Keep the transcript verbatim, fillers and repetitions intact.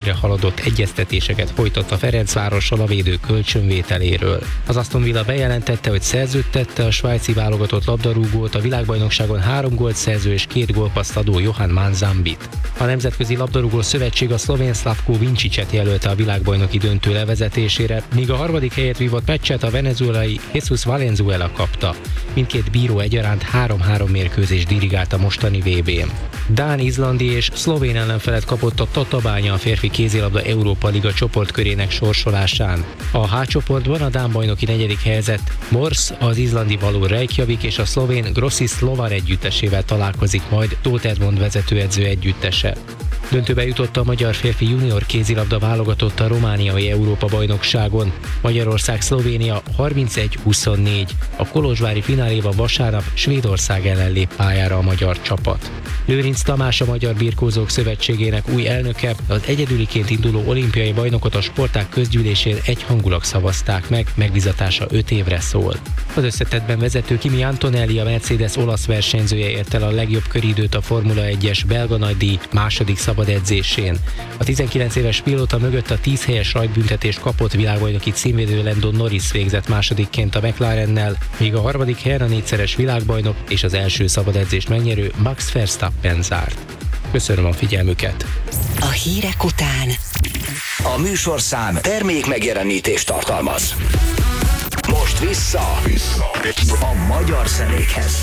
messzire haladott egyeztetéseket folytat a Ferencvárossal a védő kölcsönvételéről. Az Aston Villa bejelentette, hogy szerződtette a svájci válogatott labdarúgót, a világbajnokságon három gólt szerző és két gólpasszt adó Johan Manzambit. A Nemzetközi Labdarúgó Szövetség a szlovén Slavko Vinčicet jelölte a világbajnoki döntő levezetésére, míg a harmadik helyet vívott meccset a venezuelai Jesus Valenzuela kapta. Mindkét bíró egyaránt három-három mérkőzés dirigált a mostani vé bén. Dán, izlandi és szlovén ellenfelet kapott a Tatabánya a férfi kézilabda Európa Liga csoportkörének sorsolásán. A H csoportban a dán bajnoki negyedik helyezett Mors, az izlandi Valur Reykjavik és a szlovén Grossis Slovan együttesével találkozik majd Tóth Edmond vezetőedző együttese. Döntőbe jutott a magyar férfi junior kézilabda válogatott a romániai Európa-bajnokságon. Magyarország-Szlovénia harmincegy huszonnégy. A kolozsvári fináléban vasárnap Svédország ellen lép pályára a magyar csapat. Lőrinc Tamás, a Magyar Birkózók Szövetségének új elnöke, az egyedüliként induló olimpiai bajnokot a sportág közgyűlésén egyhangulag szavazták meg, megbízatása öt évre szól. Az összetettben vezető Kimi Antonelli, a Mercedes olasz versenyzője ért el a legjobb köridőt a Formula egyes belga nagydíj második szabad edzésén. A tizenkilenc éves pilóta mögött a tíz helyes rajtbüntetést kapott világbajnoki címvédő Lando Norris végzett másodikként a McLarennel, míg a harmadik helyen a négyszeres világbajnok és az első szabad edzést megnyerő Max Verstappen zárt. Köszönöm a figyelmüket! A hírek után a műsorszám termék megjelenítést tartalmaz. Most vissza, vissza. a magyar zenékhez.